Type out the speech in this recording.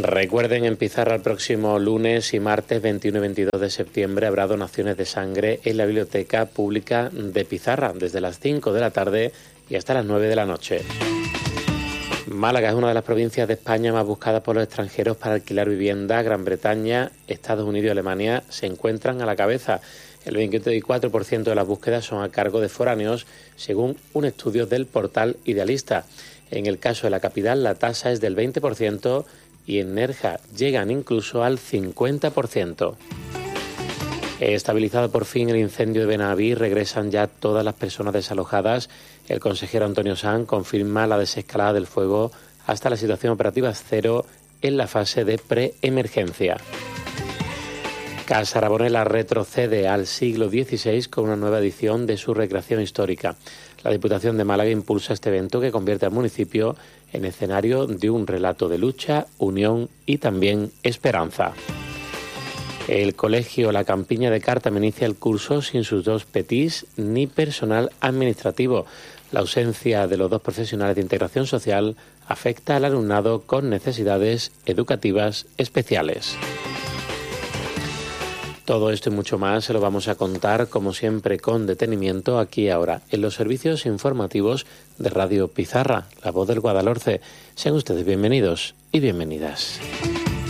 Recuerden, en Pizarra el próximo lunes y martes 21 y 22 de septiembre habrá donaciones de sangre en la Biblioteca Pública de Pizarra, desde las 5 de la tarde y hasta las 9 de la noche. Málaga es una de las provincias de España más buscadas por los extranjeros para alquilar vivienda. Gran Bretaña, Estados Unidos y Alemania se encuentran a la cabeza. El 24% de las búsquedas son a cargo de foráneos, según un estudio del portal Idealista. En el caso de la capital, la tasa es del 20% y en Nerja llegan incluso al 50%. Estabilizado por fin el incendio de Benaví, regresan ya todas las personas desalojadas. El consejero Antonio Sanz confirma la desescalada del fuego hasta la situación operativa cero en la fase de preemergencia. Casa Aragonela retrocede al siglo XVI con una nueva edición de su recreación histórica. La Diputación de Málaga impulsa este evento que convierte al municipio en escenario de un relato de lucha, unión y también esperanza. El colegio La Campiña de Cártama inicia el curso sin sus dos petís ni personal administrativo. La ausencia de los dos profesionales de integración social afecta al alumnado con necesidades educativas especiales. Todo esto y mucho más se lo vamos a contar, como siempre, con detenimiento aquí y ahora, en los servicios informativos de Radio Pizarra, la voz del Guadalhorce. Sean ustedes bienvenidos y bienvenidas.